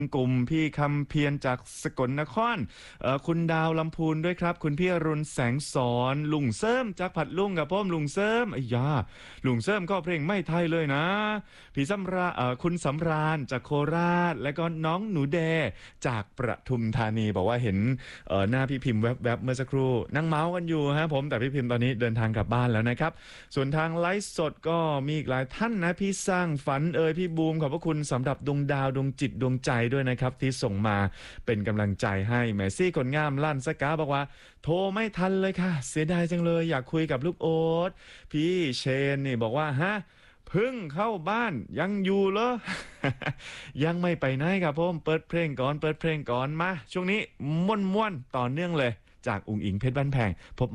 กลุ่มพี่คำเพียรจากสกลนครคุณดาวลำพูนด้วยครับคุณพี่อรุณแสงสอนลุงเสริมจากผัดลุงกับพ่อมลุงเสริมไอ้ยาลุงเสริมก็เพลงไม่ไทยเลยนะพี่สำราคุณสำราญจากโคราชและก็น้องหนูแดจากประทุมธานีบอกว่าเห็นหน้าพี่พิมพ์แวบๆเมื่อสักครู่นั่งเมาส์กันอยู่ฮะผมแต่พี่พิมพ์ตอนนี้เดินทางกลับบ้านแล้วนะครับส่วนทางไลฟ์สดก็มีอีกหลายท่านนะพี่สร้างฝันพี่บูมขอบพระคุณสำหรับดวงดาวดวงจิตดวงใจด้วยนะครับที่ส่งมาเป็นกำลังใจให้แมซี่คนงามลั่นสกาบอกว่าโทรไม่ทันเลยค่ะเสียดายจังเลยอยากคุยกับลูกโอ๊ตพี่เชนนี่บอกว่าฮะเพิ่งเข้าบ้านยังอยู่เหรอ ยังไม่ไปไหนครับผมเปิดเพลงก่อนมาช่วงนี้ม่วนๆต่อเนื่องเลยจากอุ๋งอิงเพชรบ้านแพงพบ